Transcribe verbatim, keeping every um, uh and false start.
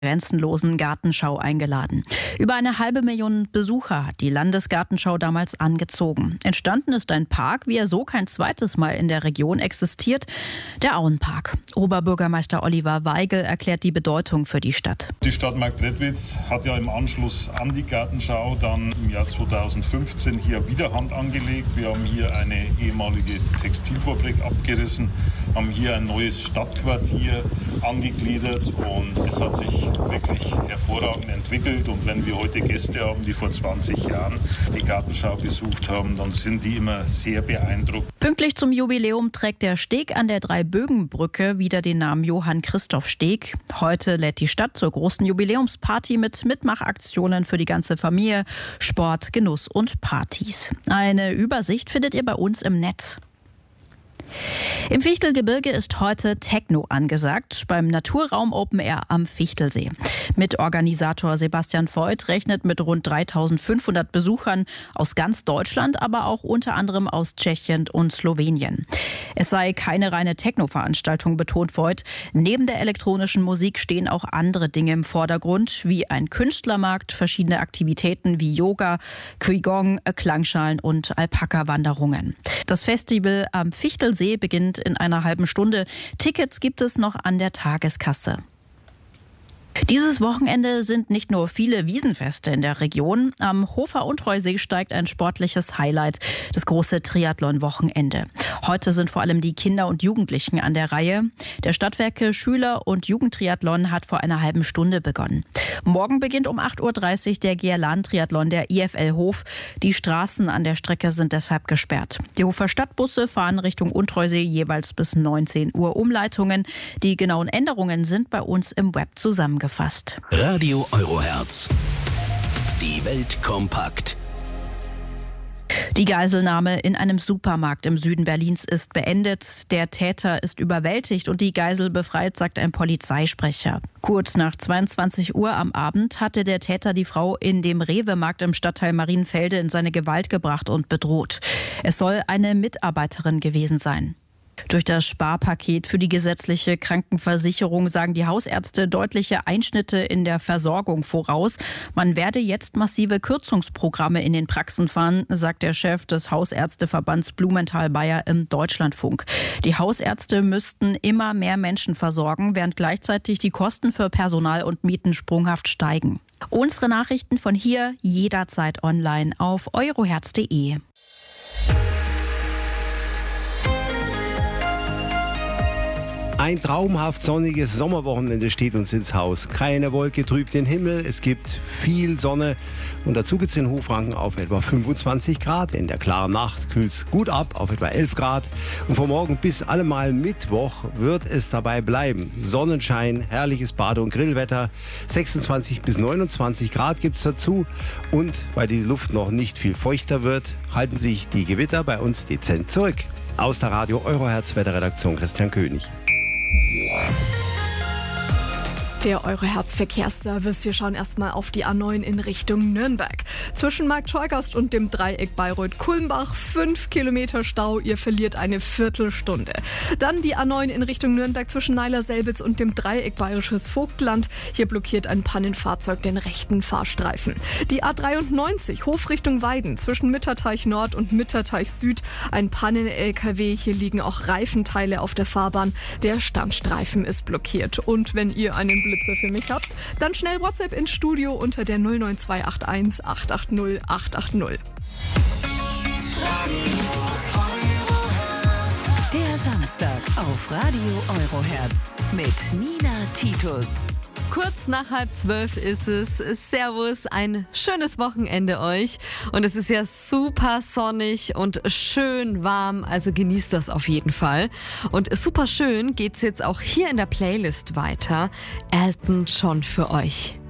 grenzenlosen Gartenschau eingeladen. Über eine halbe Million Besucher hat die Landesgartenschau damals angezogen. Entstanden ist ein Park, wie er so kein zweites Mal in der Region existiert, der Auenpark. Oberbürgermeister Oliver Weigel erklärt die Bedeutung für die Stadt. Die Stadt Marktredwitz hat ja im Anschluss an die Gartenschau dann im Jahr zweitausendfünfzehn hier wieder Hand angelegt. Wir haben hier eine ehemalige Textilfabrik abgerissen, haben hier ein neues Stadtquartier angegliedert und es hat sich wirklich hervorragend entwickelt. Und wenn wir heute Gäste haben, die vor zwanzig Jahren die Gartenschau besucht haben, dann sind die immer sehr beeindruckt. Pünktlich zum Jubiläum trägt der Steg an der Dreibögenbrücke wieder den Namen Johann Christoph Steg. Heute lädt die Stadt zur großen Jubiläumsparty mit Mitmachaktionen für die ganze Familie, Sport, Genuss und Partys. Eine Übersicht findet ihr bei uns im Netz. Im Fichtelgebirge ist heute Techno angesagt, beim Naturraum Open Air am Fichtelsee. Mitorganisator Sebastian Voigt rechnet mit rund dreitausendfünfhundert Besuchern aus ganz Deutschland, aber auch unter anderem aus Tschechien und Slowenien. Es sei keine reine Techno-Veranstaltung, betont Voigt. Neben der elektronischen Musik stehen auch andere Dinge im Vordergrund, wie ein Künstlermarkt, verschiedene Aktivitäten wie Yoga, Qigong, Klangschalen und Alpaka-Wanderungen. Das Festival am Fichtelsee beginnt in einer halben Stunde. Tickets gibt es noch an der Tageskasse. Dieses Wochenende sind nicht nur viele Wiesenfeste in der Region. Am Hofer-Untreu-See steigt ein sportliches Highlight, das große Triathlon-Wochenende. Heute sind vor allem die Kinder und Jugendlichen an der Reihe. Der Stadtwerke Schüler- und Jugendtriathlon hat vor einer halben Stunde begonnen. Morgen beginnt um acht Uhr dreißig der Gialan-Triathlon der I F L Hof. Die Straßen an der Strecke sind deshalb gesperrt. Die Hofer Stadtbusse fahren Richtung Untreu-See jeweils bis neunzehn Uhr Umleitungen. Die genauen Änderungen sind bei uns im Web zusammengefasst. Gefasst. Radio Eurohertz. Die Welt kompakt. Die Geiselnahme in einem Supermarkt im Süden Berlins ist beendet. Der Täter ist überwältigt und die Geisel befreit, sagt ein Polizeisprecher. Kurz nach zweiundzwanzig Uhr am Abend hatte der Täter die Frau in dem Rewe-Markt im Stadtteil Marienfelde in seine Gewalt gebracht und bedroht. Es soll eine Mitarbeiterin gewesen sein. Durch das Sparpaket für die gesetzliche Krankenversicherung sagen die Hausärzte deutliche Einschnitte in der Versorgung voraus. Man werde jetzt massive Kürzungsprogramme in den Praxen fahren, sagt der Chef des Hausärzteverbands Blumenthal-Bayer im Deutschlandfunk. Die Hausärzte müssten immer mehr Menschen versorgen, während gleichzeitig die Kosten für Personal und Mieten sprunghaft steigen. Unsere Nachrichten von hier jederzeit online auf euroherz punkt de. Ein traumhaft sonniges Sommerwochenende steht uns ins Haus. Keine Wolke trübt den Himmel, es gibt viel Sonne und dazu geht es in Hochfranken auf etwa fünfundzwanzig Grad. In der klaren Nacht kühlt es gut ab auf etwa elf Grad und von morgen bis allemal Mittwoch wird es dabei bleiben. Sonnenschein, herrliches Bade- und Grillwetter, sechsundzwanzig bis neunundzwanzig Grad gibt es dazu und weil die Luft noch nicht viel feuchter wird, halten sich die Gewitter bei uns dezent zurück. Aus der Radio Eurohertz Wetterredaktion Christian König. Der Eurohertz-Verkehrsservice. Wir schauen erstmal auf die A neun in Richtung Nürnberg. Zwischen Markt-Schorgast und dem Dreieck Bayreuth-Kulmbach fünf Kilometer Stau. Ihr verliert eine Viertelstunde. Dann die A neun in Richtung Nürnberg zwischen Neiler-Selbitz und dem Dreieck Bayerisches Vogtland. Hier blockiert ein Pannenfahrzeug den rechten Fahrstreifen. Die A dreiundneunzig Hof Richtung Weiden zwischen Mitterteich Nord und Mitterteich Süd. Ein Pannen-L K W. Hier liegen auch Reifenteile auf der Fahrbahn. Der Standstreifen ist blockiert. Und wenn ihr einen Blitzer für mich habt, dann schnell WhatsApp ins Studio unter der null neun zwei acht eins acht acht null acht acht null. Der Samstag auf Radio Eurohertz mit Nina Titus. Kurz nach halb zwölf ist es. Servus, ein schönes Wochenende euch. Und es ist ja super sonnig und schön warm, also genießt das auf jeden Fall. Und super schön geht's jetzt auch hier in der Playlist weiter. Elton John für euch.